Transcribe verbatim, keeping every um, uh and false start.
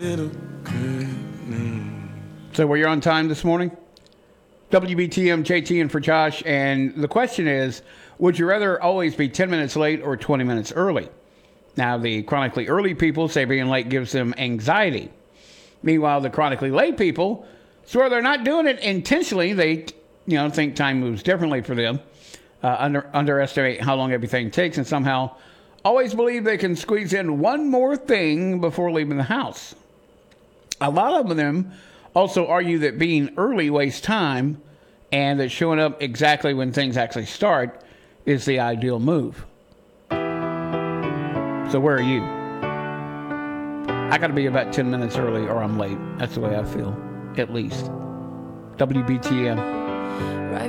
So were you on time this morning? W B T M, J T, and for Josh. And the question is, would you rather always be ten minutes late or twenty minutes early? Now, the chronically early people say being late gives them anxiety. Meanwhile, the chronically late people swear they're not doing it intentionally. They, you know, think time moves differently for them, uh, under, underestimate how long everything takes, and somehow always believe they can squeeze in one more thing before leaving the house. A lot of them also argue that being early wastes time and that showing up exactly when things actually start is the ideal move. So where are you? I got to be about ten minutes early or I'm late. That's the way I feel, at least. W B T M.